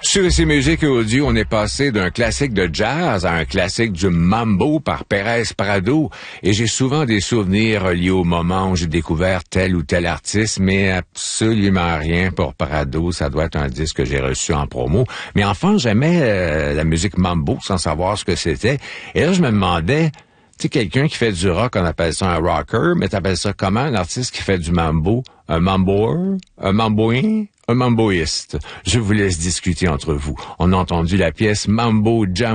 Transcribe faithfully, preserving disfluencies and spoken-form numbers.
Sur Ici Musique et Audio, on est passé d'un classique de jazz à un classique du mambo par Pérez Prado. Et j'ai souvent des souvenirs liés au moment où j'ai découvert tel ou tel artiste, mais absolument rien pour Prado. Ça doit être un disque que j'ai reçu en promo. Mais enfin, j'aimais euh, la musique mambo sans savoir ce que c'était. Et là, je me demandais... Tu sais, quelqu'un qui fait du rock, on appelle ça un rocker, mais t'appelles ça comment, un artiste qui fait du mambo? Un mamboer? Un mamboin? Un mamboïste? Je vous laisse discuter entre vous. On a entendu la pièce Mambo Jam